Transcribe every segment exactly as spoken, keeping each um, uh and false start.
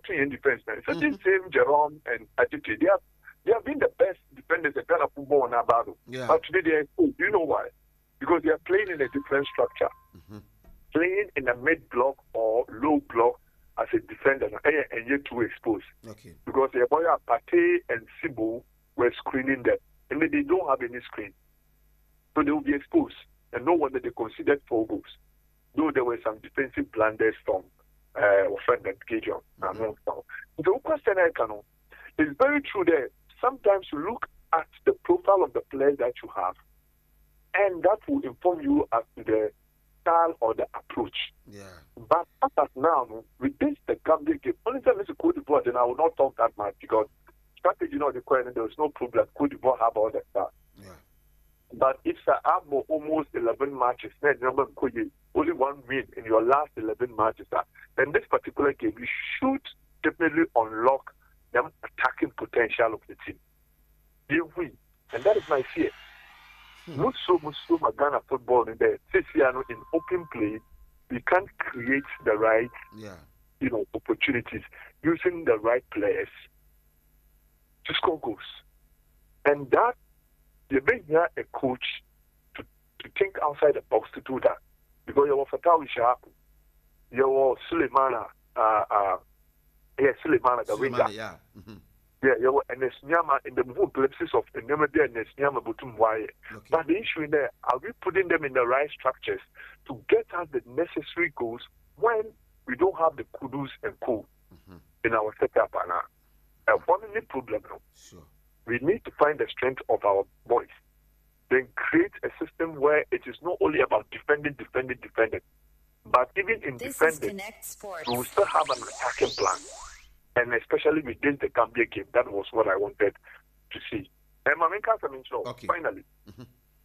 between in defense. So mm-hmm. this same Jerome and Aditi, they have they have been the best defenders in Ghana football in Abado. Yeah. But today they are exposed. Do you know why? Because they are playing in a different structure. Mm-hmm. Playing in a mid block or low block as a defender and yet too exposed. Okay. Because the boy Pate and Sibo were screening them. And they don't have any screen. So they will be exposed. And no wonder they considered four goals. Though there were some defensive blunders from uh friend and Gideon. Mm-hmm. The question I can know is very true there. Sometimes you look at the profile of the players that you have, and that will inform you as to the style or the approach. Yeah. But as of now, with this the Gambia game, only time it's Cote d'Ivoire, then I will not talk that much because strategy, you know, the question, there was no problem. Cote d'Ivoire have all that stuff. Yeah. But if you have almost eleven matches, only one win in your last eleven matches, then this particular game, you should definitely unlock the attacking potential of the team. You win. And that is my fear. Hmm. Not so much so Ghana football in there. This year, in open play, we can't create the right yeah. you know, opportunities using the right players to score goals. And that, you may need a coach to, to think outside the box to do that. Because you have Fatawi Shahaku, you have Suleimana, uh, uh, yeah, Suleimana, the winger. Yeah. Mm-hmm. Yeah, you have Nesnyama in the whole glimpses of the Nemede and Nesnyama Butumwaye. Okay. But the issue in there, are we putting them in the right structures to get us the necessary goals when we don't have the kudus and co mm-hmm. in our setup? And uh, one only problem now. Sure. We need to find the strength of our boys. Then create a system where it is not only about defending, defending, defending, but even in this defending, we will still have an attacking plan. And especially within the Gambia game, that was what I wanted to see. And my main comment, okay. finally, mm-hmm.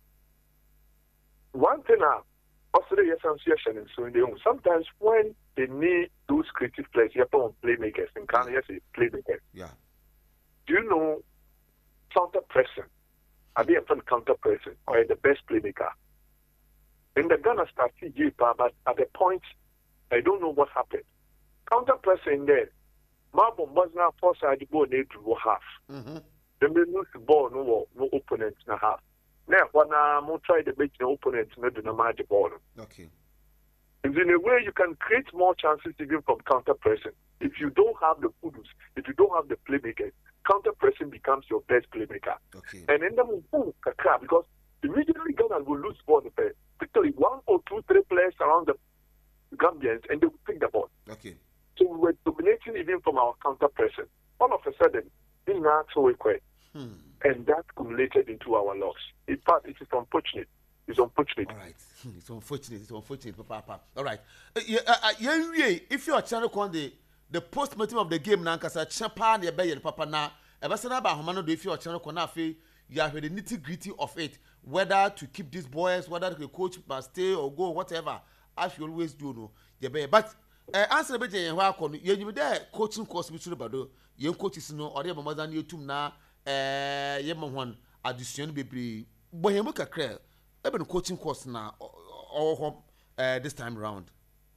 one thing I also the association and so in the sometimes when they need those creative players, you have to playmakers and can you say playmakers. Yeah. Do you know counter pressing? Are they a counter pressing or the best playmaker? In the Ghana strategy, but at the point, I don't know what happened. Counter pressing there. Marble was not force side the ball they to half. Mm-hmm. Then they lose the ball, no no opponent in a half. Now when I'm uh, try to make the opponent not to match the ball. Okay. And in a way you can create more chances even from counter pressing. If you don't have the kudus, if you don't have the playmakers, counter pressing becomes your best playmaker. Okay. And then them will because immediately Ghana will lose ball the pair. Particularly one or two, three players around the Gambians and they will pick the ball. Okay. So we were dominating even from our counter pressing. All of a sudden, we not so quick. Hmm. And that accumulated into our loss. In fact, it is unfortunate. It's unfortunate. All right. It's unfortunate. It's unfortunate, Papa. All right. Uh, yeah, uh, uh, yeah, if you are channel on the the post-mortem of the game, Nankasa, Chapa, the Bayer, Papa, now, Ebersana Bahomano, if you are channel Konafi, you have the nitty gritty of it, whether to keep these boys, whether the coach must stay or go, whatever, as you always do, no. Yeah, but uh, answer the better, you you there coaching course with you, but you coaches no, or your mother you too now, eh, Yemawan, addition baby, boy, you look at Creel, even coaching course now, or uh, this time round.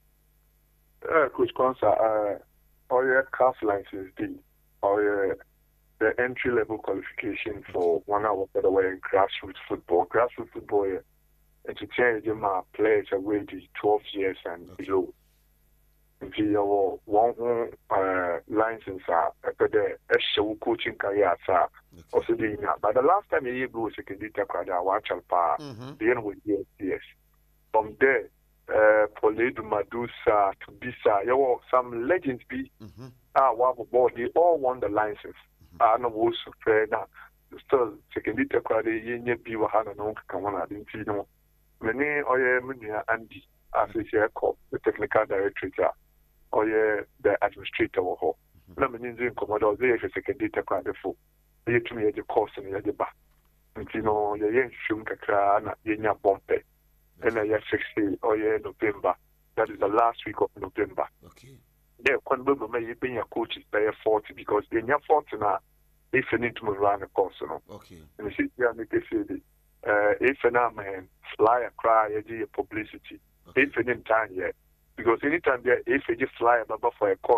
Uh, Coach Consa, uh, all your calf license, the or your the entry level qualification for one hour for the way in grassroots football. Grassroots football, yeah, and to change them our players are ready twelve years and okay. below. If you want one uh, license, uh, the actual coaching career, sir, also doing that. But the last time you go, you can do that. I watch Alpa, the end with yes. From there, uh, Poledu Madusa to Bisa, you know, some legends be. Ah, wow, boy, they all won the license. I know who's fair now. Still, second it, you need be Wahana, no, Kamana, didn't you know? Many or Munia Andy, as we say, the technical director. Or yeah, the administrator or ho. No means in Commodore, they have a second data card before. They to me at the course and the back. And you know, the young Shumka, Yenya Bompe, and I have sixty or yeah, November. That is the last week of November. Okay. Yeah, Conbo may be your coaches by a forty because they are forty now. If you need to run a course, no. Okay. And you see, yeah, make it say, uh, if an man fly a cry, a publicity, if an in time yet. Because anytime there, if you just fly above for a call,